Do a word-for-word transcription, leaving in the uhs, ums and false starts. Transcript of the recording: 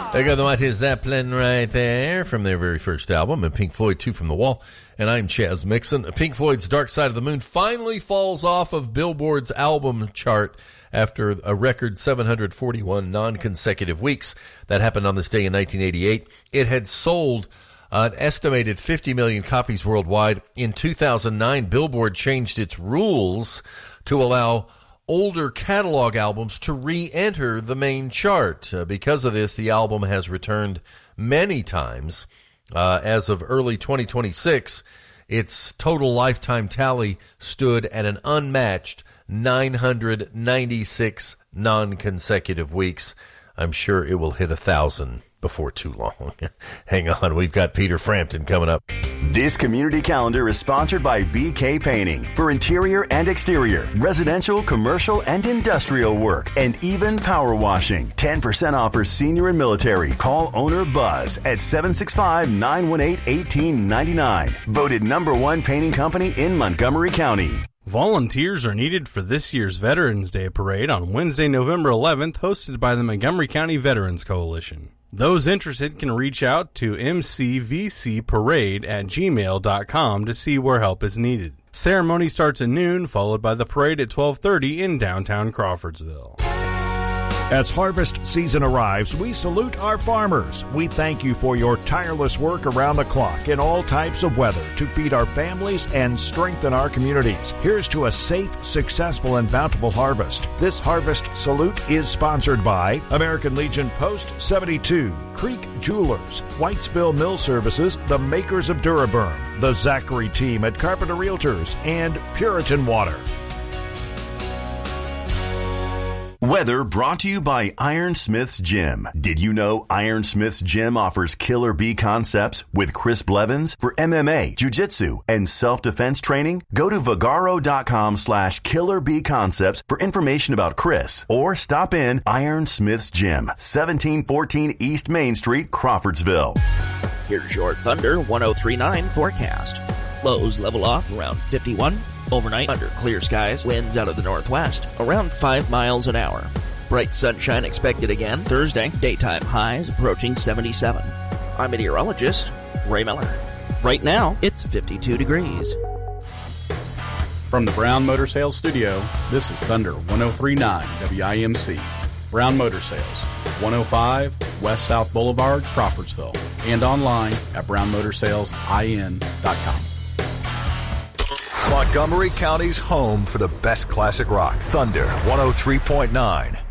There go the Mighty Zeppelin right there from their very first album, and Pink Floyd, Two from the Wall. And I'm Chaz Mixon. Pink Floyd's Dark Side of the Moon finally falls off of Billboard's album chart after a record seven hundred forty-one non-consecutive weeks. That happened on this day in nineteen eighty-eight. It had sold an estimated fifty million copies worldwide. In two thousand nine, Billboard changed its rules to allow older catalog albums to re-enter the main chart. Uh, because of this, the album has returned many times. Uh, as of early twenty twenty-six, its total lifetime tally stood at an unmatched nine hundred ninety-six non-consecutive weeks. I'm sure it will hit a thousand before too long. Hang on, we've got Peter Frampton coming up. This community calendar is sponsored by B K Painting for interior and exterior, residential, commercial, and industrial work, and even power washing. ten percent off for senior and military. Call owner Buzz at seven six five, nine one eight, one eight nine nine. Voted number one painting company in Montgomery County. Volunteers are needed for this year's Veterans Day Parade on Wednesday, November eleventh, hosted by the Montgomery County Veterans Coalition. Those interested can reach out to m c v c parade at gmail dot com to see where help is needed. Ceremony starts at noon, followed by the parade at twelve thirty in downtown Crawfordsville. As harvest season arrives, we salute our farmers. We thank you for your tireless work around the clock in all types of weather to feed our families and strengthen our communities. Here's to a safe, successful, and bountiful harvest. This harvest salute is sponsored by American Legion Post seventy-two, Creek Jewelers, Whitesville Mill Services, the makers of Duraburn, the Zachary team at Carpenter Realtors, and Puritan Water. Weather brought to you by Ironsmith's Gym. Did you know Ironsmith's Gym offers Killer Bee concepts with Chris Blevins for M M A, jiu-jitsu, and self-defense training? Go to Vagaro.com slash Killer Bee concepts for information about Chris, or stop in Ironsmith's Gym, seventeen fourteen East Main Street, Crawfordsville. Here's your Thunder one oh three point nine forecast. Lows level off around fifty-one. Overnight, under clear skies, winds out of the northwest, around five miles an hour. Bright sunshine expected again Thursday. Daytime highs approaching seventy-seven. I'm meteorologist Ray Miller. Right now, it's fifty-two degrees. From the Brown Motor Sales Studio, this is Thunder one oh three point nine W I M C. Brown Motor Sales, one oh five West South Boulevard, Crawfordsville, and online at brown motor sales I N dot com. Montgomery County's home for the best classic rock. Thunder one oh three point nine.